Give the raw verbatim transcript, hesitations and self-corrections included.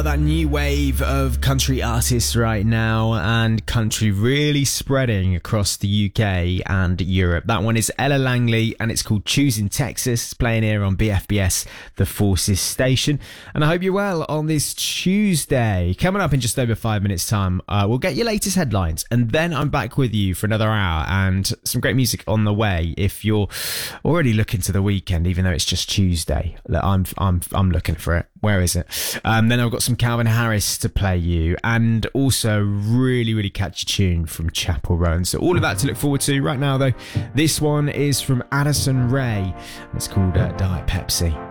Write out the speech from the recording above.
That new wave of country artists right now, and country really spreading across the U K and Europe. That one is Ella Langley and it's called Choosing Texas. It's playing here on B F B S, the Forces station. And I hope you're well on this Tuesday. Coming up in just over five minutes time, uh, we'll get your latest headlines and then I'm back with you for another hour and some great music on the way. If you're already looking to the weekend, even though it's just Tuesday, I'm, I'm, I'm looking for it. Where is it? Um, then I've got some Calvin Harris to play you and also really, really catchy tune from Chapel Roan. So all of that to look forward to right now, though. This one is from Addison Rae. It's called uh, Diet Pepsi.